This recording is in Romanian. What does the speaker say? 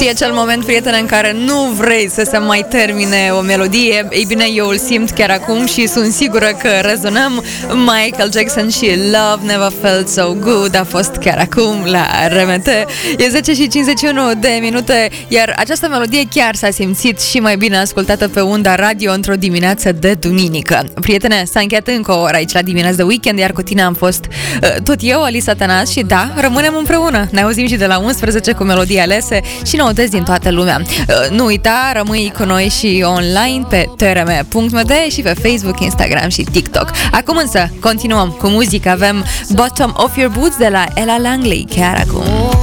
Știi acel moment, prietene, în care nu vrei să se mai termine o melodie? Ei bine, eu îl simt chiar acum și sunt sigură că rezonăm. Michael Jackson și Love Never Felt So Good a fost chiar acum la RMT. E 10 și 51 de minute, iar această melodie chiar s-a simțit și mai bine ascultată pe unda radio într-o dimineață de duminică. Prietene, s-a încheiat încă o oră aici la dimineață de weekend, iar cu tine am fost tot eu, Alisa Tănaz, și da, rămânem împreună. Ne auzim și de la 11 cu melodii alese și noutăți din toată lumea. Nu uita, rămâi cu noi și online pe trm.md și pe Facebook, Instagram și TikTok. Acum însă, continuăm cu muzică. Avem Bottom of Your Boots de la Ella Langley chiar acum.